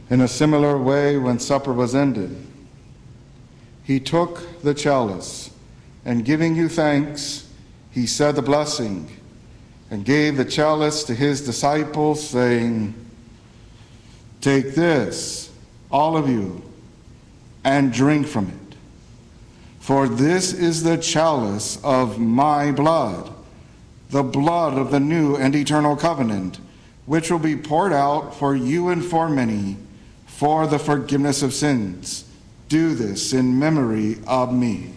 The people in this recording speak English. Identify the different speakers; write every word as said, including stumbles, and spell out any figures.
Speaker 1: In a similar way, when supper was ended, he took the chalice, and giving you thanks, he said the blessing, and gave the chalice to his disciples, saying, "Take this, all of you, and drink from it. For this is the chalice of my blood, the blood of the new and eternal covenant, which will be poured out for you and for many for the forgiveness of sins. Do this in memory of me."